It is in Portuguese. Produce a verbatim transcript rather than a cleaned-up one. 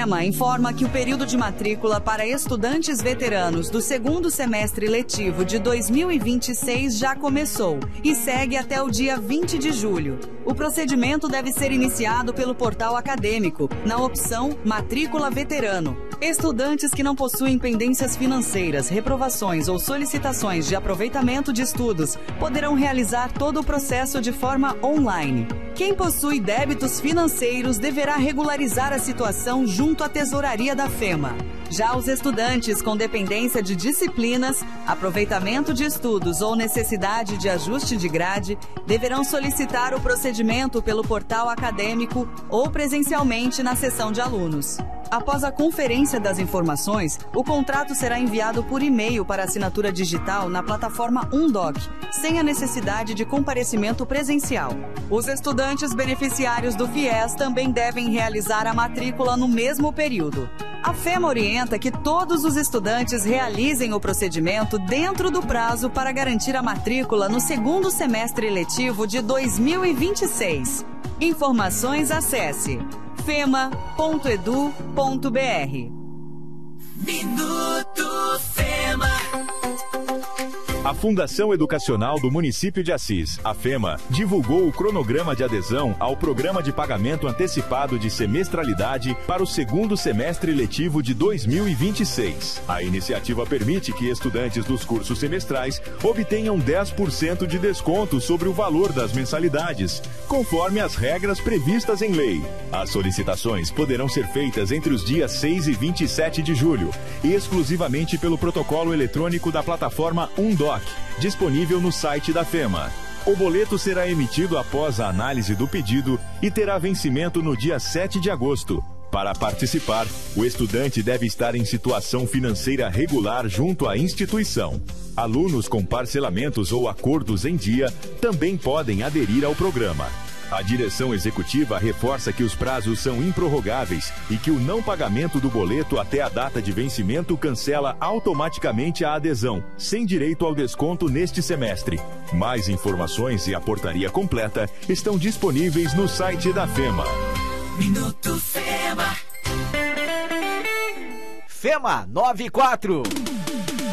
FEMA informa que o período de matrícula para estudantes veteranos do segundo semestre letivo de dois mil e vinte e seis já começou e segue até o dia vinte de julho. O procedimento deve ser iniciado pelo portal acadêmico, na opção Matrícula Veterano. Estudantes que não possuem pendências financeiras, reprovações ou solicitações de aproveitamento de estudos poderão realizar todo o processo de forma online. Quem possui débitos financeiros deverá regularizar a situação junto à Tesouraria da FEMA. Já os estudantes com dependência de disciplinas, aproveitamento de estudos ou necessidade de ajuste de grade deverão solicitar o procedimento pelo portal acadêmico ou presencialmente na seção de alunos. Após a conferência das informações, o contrato será enviado por e-mail para assinatura digital na plataforma Undoc, sem a necessidade de comparecimento presencial. Os estudantes beneficiários do FIES também devem realizar a matrícula no mesmo período. A FEMA orienta que todos os estudantes realizem o procedimento dentro do prazo para garantir a matrícula no segundo semestre letivo de dois mil e vinte e seis. Informações, acesse fema ponto edu ponto br. Minuto FEMA. A Fundação Educacional do Município de Assis, a FEMA, divulgou o cronograma de adesão ao Programa de Pagamento Antecipado de Semestralidade para o segundo semestre letivo de dois mil e vinte e seis. A iniciativa permite que estudantes dos cursos semestrais obtenham dez por cento de desconto sobre o valor das mensalidades, conforme as regras previstas em lei. As solicitações poderão ser feitas entre os dias seis e vinte e sete de julho, exclusivamente pelo protocolo eletrônico da plataforma Undoc, disponível no site da FEMA. O boleto será emitido após a análise do pedido e terá vencimento no dia sete de agosto. Para participar, o estudante deve estar em situação financeira regular junto à instituição. Alunos com parcelamentos ou acordos em dia também podem aderir ao programa. A direção executiva reforça que os prazos são improrrogáveis e que o não pagamento do boleto até a data de vencimento cancela automaticamente a adesão, sem direito ao desconto neste semestre. Mais informações e a portaria completa estão disponíveis no site da FEMA. Minuto FEMA. FEMA noventa e quatro.